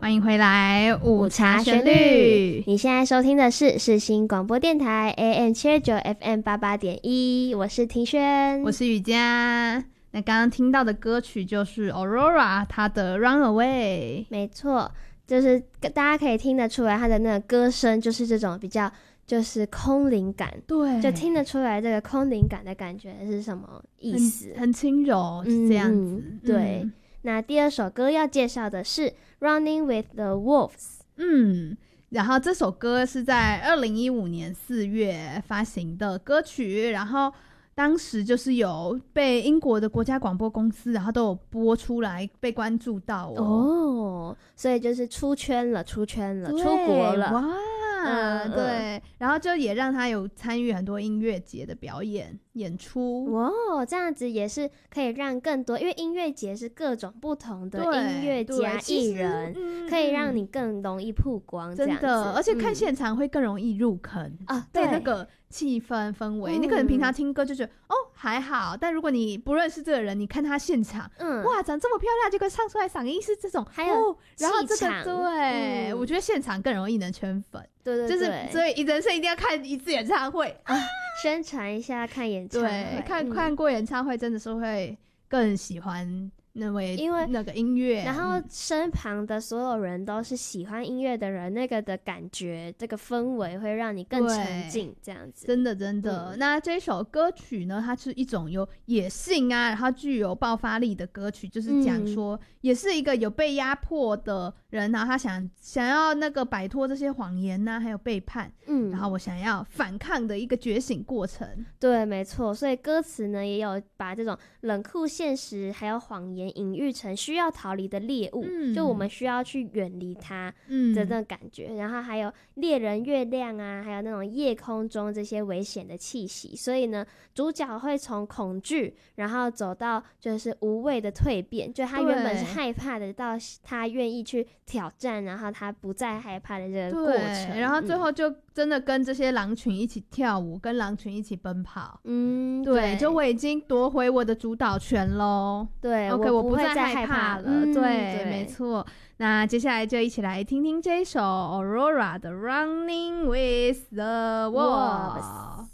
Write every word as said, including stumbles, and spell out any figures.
欢迎回来午茶旋律， 你现在收听的是世新广播电台 A M 七二九 F M 八八点一，我是庭轩， 我是雨佳。那刚刚听到的歌曲就是 Aurora 她的 Run Away。 没错，就是大家可以听得出来她的那个歌声就是这种比较就是空灵感， 对， 就听得出来这个空灵感的感觉是什么意思， 很, 很轻柔，是这样子、 嗯、对、嗯、那第二首歌要介绍的是 Running with the Wolves。 嗯，然后这首歌是在二零一五年四月发行的歌曲，然后当时就是有被英国的国家广播公司然后都有播出来，被关注到 哦, 哦所以就是出圈了出圈了出国了， 哇、 嗯、 对，然后就也让他有参与很多音乐节的表演演出。 哇，这样子也是可以让更多，因为音乐节是各种不同的音乐家艺人、嗯、可以让你更容易曝光，这样子真的，而且看现场会更容易入坑啊、嗯，对那个气氛氛围、嗯、你可能平常听歌就觉得哦还好，但如果你不认识这个人，你看他现场、嗯、哇长这么漂亮，结果唱出来嗓音是这种， 还有、哦、 然后这个对、 嗯、 我觉得现场更容易能圈粉， 对对对， 就是所以人生一定要看一次演唱会啊， 宣传一下看演唱会， 对，看、嗯、看过演唱会真的是会更喜欢那位因为那个音乐， 然后身旁的所有人都是喜欢音乐的人，那个的感觉这个氛围会让你更沉浸，这样子真的真的、嗯、那这首歌曲呢，它是一种有野性啊然后具有爆发力的歌曲，就是讲说、嗯、也是一个有被压迫的人，然后他想想要那个摆脱这些谎言啊还有背叛，嗯，然后我想要反抗的一个觉醒过程。 对，没错，所以歌词呢也有把这种冷酷现实还有谎言隐喻成需要逃离的猎物、嗯、就我们需要去远离它的那种感觉、嗯、然后还有猎人月亮啊还有那种夜空中这些危险的气息，所以呢主角会从恐惧然后走到就是无畏的蜕变，就他原本是害怕的到他愿意去挑战，然后他不再害怕的这个过程， 然后最后就真的跟这些狼群一起跳舞、嗯、跟狼群一起奔跑， 嗯， 对， 对， 就我已经夺回我的主导权咯， 对 OK 我不再害怕了、 嗯、 对, 对没错。那接下来就一起来听听这一首 Aurora 的 Running with the Wolves。